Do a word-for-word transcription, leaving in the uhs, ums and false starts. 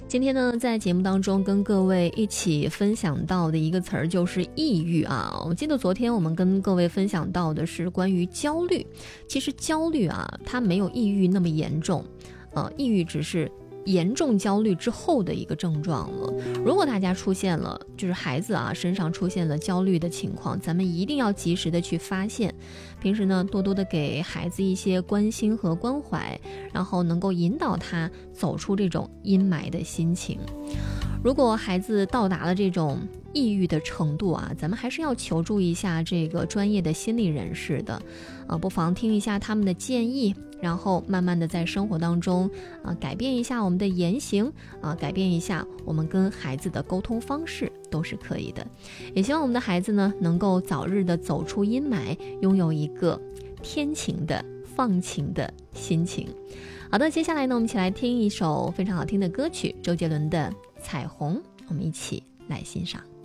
今天呢，在节目当中跟各位一起分享到的一个词儿就是抑郁啊。我记得昨天我们跟各位分享到的是关于焦虑，其实焦虑啊，它没有抑郁那么严重，呃，抑郁只是严重焦虑之后的一个症状了。如果大家出现了，就是孩子啊身上出现了焦虑的情况，咱们一定要及时的去发现。平时呢，多多的给孩子一些关心和关怀，然后能够引导他走出这种阴霾的心情。如果孩子到达了这种抑郁的程度啊，咱们还是要求助一下这个专业的心理人士的，呃，不妨听一下他们的建议，然后慢慢的在生活当中啊、呃、改变一下我们的言行啊、呃，改变一下我们跟孩子的沟通方式都是可以的。也希望我们的孩子呢能够早日的走出阴霾，拥有一个天晴的放晴的心情。好的，接下来呢我们一起来听一首非常好听的歌曲，周杰伦的《彩虹》，我们一起来欣赏。